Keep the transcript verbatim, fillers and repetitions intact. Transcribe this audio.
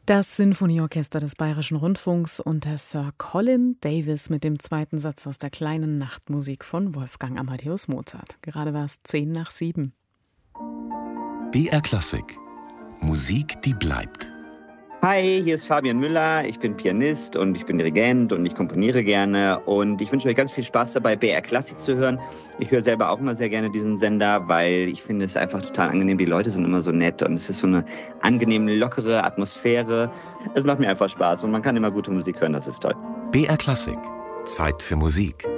Das Sinfonieorchester des Bayerischen Rundfunks unter Sir Colin Davis mit dem zweiten Satz aus der kleinen Nachtmusik von Wolfgang Amadeus Mozart. Gerade war es zehn nach sieben. B R Klassik. Musik, die bleibt. Hi, hier ist Fabian Müller. Ich bin Pianist und ich bin Dirigent und ich komponiere gerne. Und ich wünsche euch ganz viel Spaß dabei, B R Klassik zu hören. Ich höre selber auch immer sehr gerne diesen Sender, weil ich finde es einfach total angenehm. Die Leute sind immer so nett und es ist so eine angenehme, lockere Atmosphäre. Es macht mir einfach Spaß und man kann immer gute Musik hören. Das ist toll. B R Klassik. Zeit für Musik.